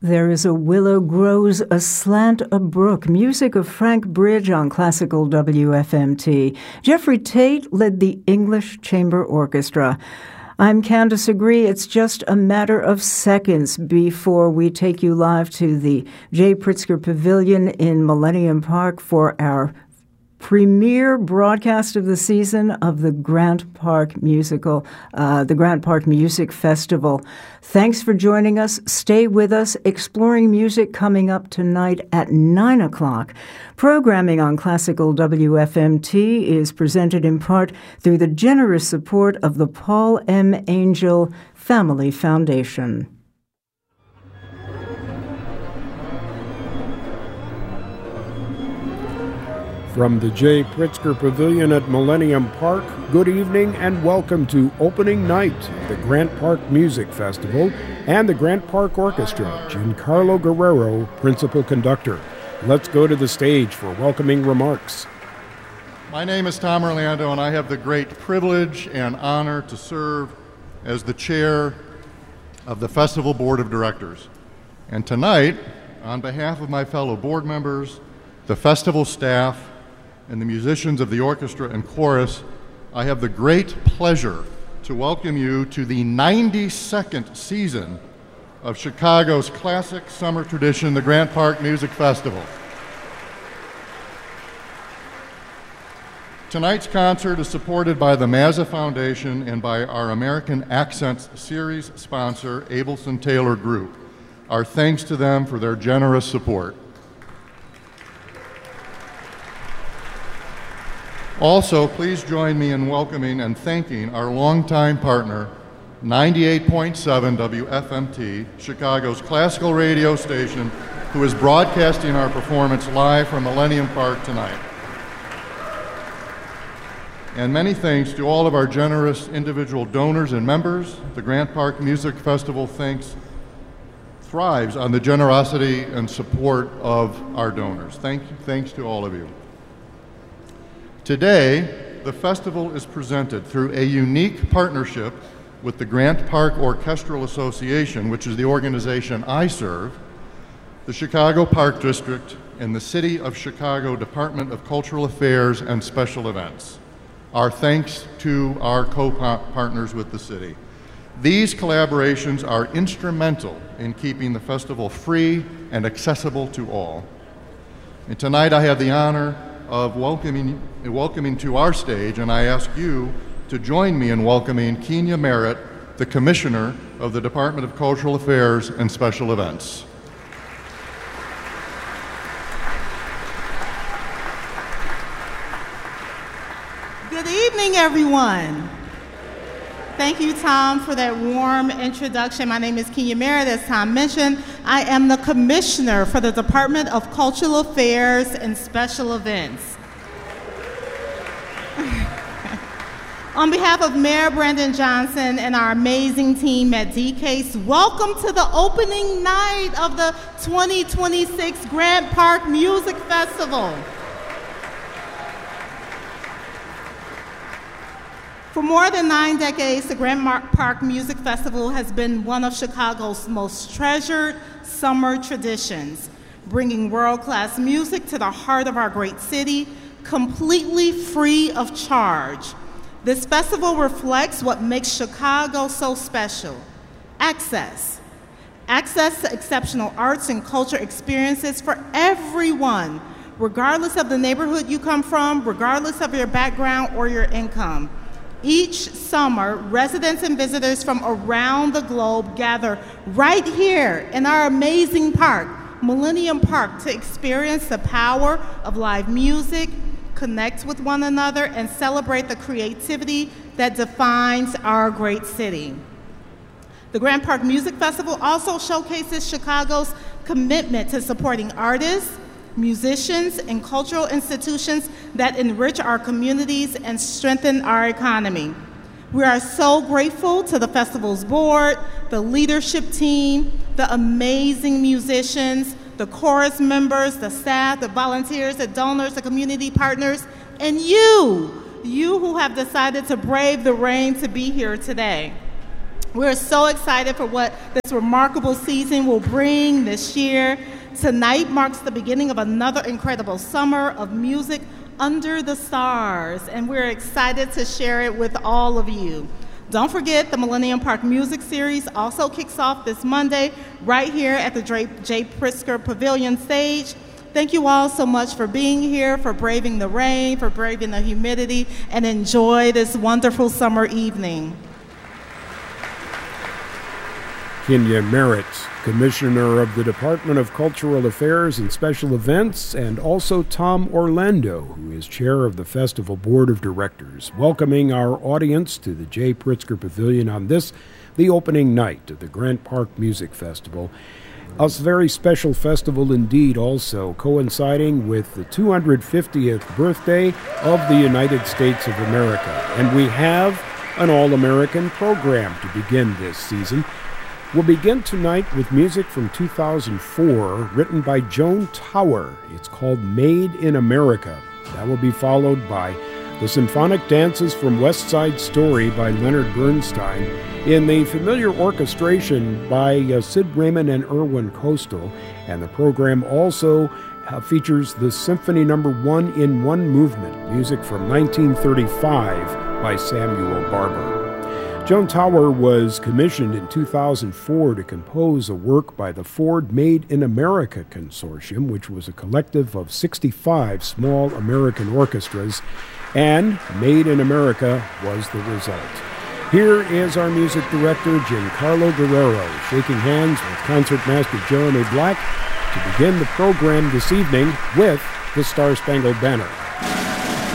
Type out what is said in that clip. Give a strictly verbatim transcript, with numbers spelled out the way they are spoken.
There is a willow grows aslant a brook. Music of Frank Bridge on Classical W F M T. Jeffrey Tate led the English Chamber Orchestra. I'm Candace Agree. It's just a matter of seconds before we take you live to the Jay Pritzker Pavilion in Millennium Park for our premiere broadcast of the season of the Grant Park Musical, uh, the Grant Park Music Festival. Thanks for joining us. Stay with us. Exploring Music coming up tonight at nine o'clock. Programming on Classical W F M T is presented in part through the generous support of the Paul M. Angel Family Foundation. From the Jay Pritzker Pavilion at Millennium Park, good evening and welcome to opening night of the Grant Park Music Festival and the Grant Park Orchestra. Giancarlo Guerrero, principal conductor. Let's go to the stage for welcoming remarks. My name is Tom Orlando, and I have the great privilege and honor to serve as the chair of the Festival Board of Directors. And tonight, on behalf of my fellow board members, the festival staff, and the musicians of the orchestra and chorus, I have the great pleasure to welcome you to the ninety-second season of Chicago's classic summer tradition, the Grant Park Music Festival. Tonight's concert is supported by the Mazza Foundation and by our American Accents series sponsor, Abelson Taylor Group. Our thanks to them for their generous support. Also, please join me in welcoming and thanking our longtime partner, ninety-eight point seven W F M T, Chicago's classical radio station, who is broadcasting our performance live from Millennium Park tonight. And many thanks to all of our generous individual donors and members. The Grant Park Music Festival thanks, thrives on the generosity and support of our donors. Thank you, thanks to all of you. Today, the festival is presented through a unique partnership with the Grant Park Orchestral Association, which is the organization I serve, the Chicago Park District, and the City of Chicago Department of Cultural Affairs and Special Events. Our thanks to our co-partners with the city. These collaborations are instrumental in keeping the festival free and accessible to all. And tonight I have the honor of welcoming, welcoming to our stage, and I ask you to join me in welcoming Kenya Merritt, the Commissioner of the Department of Cultural Affairs and Special Events. Good evening, everyone. Thank you, Tom, for that warm introduction. My name is Kenya Merritt. As Tom mentioned, I am the Commissioner for the Department of Cultural Affairs and Special Events. On behalf of Mayor Brandon Johnson and our amazing team at D C A S E, welcome to the opening night of the twenty twenty-six Grant Park Music Festival. For more than nine decades, the Grant Park Music Festival has been one of Chicago's most treasured summer traditions, bringing world-class music to the heart of our great city, completely free of charge. This festival reflects what makes Chicago so special: access. Access to exceptional arts and culture experiences for everyone, regardless of the neighborhood you come from, regardless of your background or your income. Each summer, residents and visitors from around the globe gather right here in our amazing park, Millennium Park, to experience the power of live music, connect with one another, and celebrate the creativity that defines our great city. The Grant Park Music Festival also showcases Chicago's commitment to supporting artists, musicians, and cultural institutions that enrich our communities and strengthen our economy. We are so grateful to the festival's board, the leadership team, the amazing musicians, the chorus members, the staff, the volunteers, the donors, the community partners, and you, you who have decided to brave the rain to be here today. We're so excited for what this remarkable season will bring this year. Tonight marks the beginning of another incredible summer of music under the stars, and we're excited to share it with all of you. Don't forget, the Millennium Park Music Series also kicks off this Monday right here at the Jay Pritzker Pavilion stage. Thank you all so much for being here, for braving the rain, for braving the humidity, and enjoy this wonderful summer evening. Kenya Merritt, Commissioner of the Department of Cultural Affairs and Special Events, and also Tom Orlando, who is Chair of the Festival Board of Directors, welcoming our audience to the Jay Pritzker Pavilion on this, the opening night of the Grant Park Music Festival. A very special festival indeed, also coinciding with the two hundred fiftieth birthday of the United States of America. And we have an all-American program to begin this season. We'll begin tonight with music from two thousand four, written by Joan Tower. It's called Made in America. That will be followed by the Symphonic Dances from West Side Story by Leonard Bernstein, in the familiar orchestration by uh, Sid Raymond and Irwin Kostal. And the program also uh, features the Symphony Number One in One Movement, music from nineteen thirty-five by Samuel Barber. Joan Tower was commissioned in two thousand four to compose a work by the Ford Made in America Consortium, which was a collective of sixty-five small American orchestras, and Made in America was the result. Here is our music director, Giancarlo Guerrero, shaking hands with Concertmaster Jeremy Black to begin the program this evening with the Star Spangled Banner.